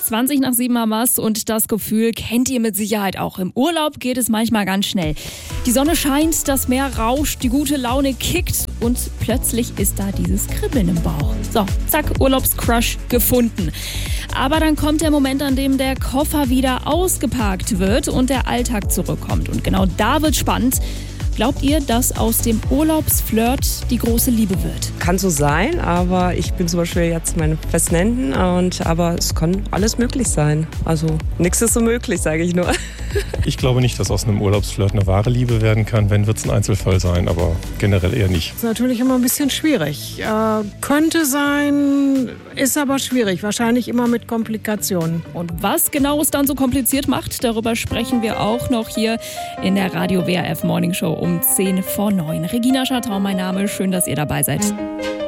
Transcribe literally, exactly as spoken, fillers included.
zwanzig nach sieben haben wir's und das Gefühl kennt ihr mit Sicherheit auch. Im Urlaub geht es manchmal ganz schnell. Die Sonne scheint, das Meer rauscht, die gute Laune kickt und plötzlich ist da dieses Kribbeln im Bauch. So, zack, Urlaubscrush gefunden. Aber dann kommt der Moment, an dem der Koffer wieder ausgepackt wird und der Alltag zurückkommt. Und genau da wird spannend. Glaubt ihr, dass aus dem Urlaubsflirt die große Liebe wird? Kann so sein, aber ich bin zum Beispiel jetzt meine festen Händen und aber es kann alles möglich sein. Also nichts ist so möglich, sage ich nur. Ich glaube nicht, dass aus einem Urlaubsflirt eine wahre Liebe werden kann. Wenn, wird es ein Einzelfall sein, aber generell eher nicht. Das ist natürlich immer ein bisschen schwierig. Äh, könnte sein, ist aber schwierig. Wahrscheinlich immer mit Komplikationen. Und was genau es dann so kompliziert macht, darüber sprechen wir auch noch hier in der Radio W R F Morning Show um zehn vor neun. Regina Schartau, mein Name. Schön, dass ihr dabei seid.